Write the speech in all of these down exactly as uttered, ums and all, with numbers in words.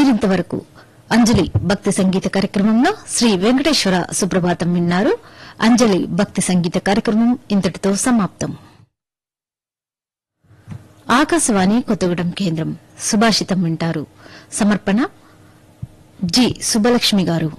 మీరింతవరకు అంజలి భక్తి సంగీత కార్యక్రమంలో శ్రీ వెంకటేశ్వర సుప్రభాతం విన్నారు. అంజలి భక్తి సంగీత కార్యక్రమం ఇంతటితో సమాప్తం. ఆకాశవాణి కొత్తగూడెం కేంద్రం సుభాషితం వింటారు. సమర్పణ జి సుబ్బలక్ష్మి గారు.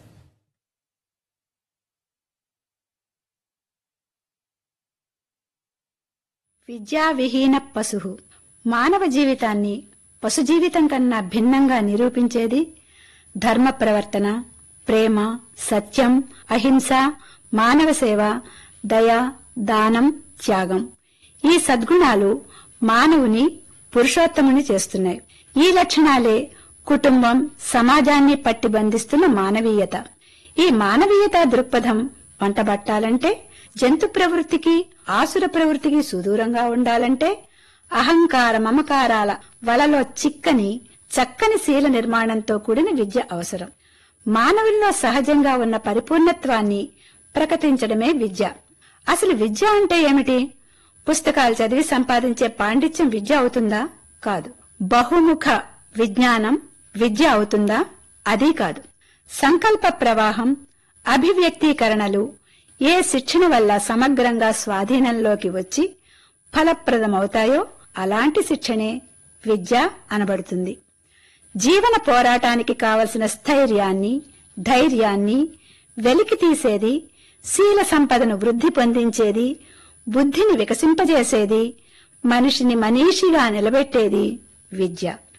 విద్యావిహీన పశువు. మానవ జీవితాన్ని పశు జీవితం కన్నా భిన్నంగా నిరూపించేది ధర్మ ప్రవర్తన, ప్రేమ, సత్యం, అహింస, మానవ సేవ, దయ, దానం, త్యాగం. ఈ సద్గుణాలు మానవుని పురుషోత్తముని చేస్తున్నాయి. ఈ లక్షణాలే కుటుంబం, సమాజాన్ని పట్టి బంధిస్తున్న మానవీయత. ఈ మానవీయత దృక్పథం వంటబట్టాలంటే, జంతు ప్రవృత్తికి, ఆసుర ప్రవృత్తికి సుదూరంగా ఉండాలంటే, అహంకార మమకారాల వలలో చిక్కని చక్కని శీల నిర్మాణంతో కూడిన విద్య అవసరం. మానవుల్లో సహజంగా ఉన్న పరిపూర్ణత్వాన్ని ప్రకటించడమే విద్య. అసలు విద్య అంటే ఏమిటి? పుస్తకాలు చదివి సంపాదించే పాండిత్యం విద్య అవుతుందా? కాదు. బహుముఖ విజ్ఞానం విద్య అవుతుందా? అదీ కాదు. సంకల్ప ప్రవాహం, అభివ్యక్తీకరణలు ఏ శిక్షణ వల్ల సమగ్రంగా స్వాధీనంలోకి వచ్చి ఫలప్రదమవుతాయో అలాంటి శిక్షణే విద్య అనబడుతుంది. జీవన పోరాటానికి కావలసిన స్థైర్యాన్ని, ధైర్యాన్ని వెలికి తీసేది, శీల సంపదను వృద్ధి పొందించేది, బుద్ధిని వికసింపజేసేది, మనిషిని మనీషిగా నిలబెట్టేది విద్య.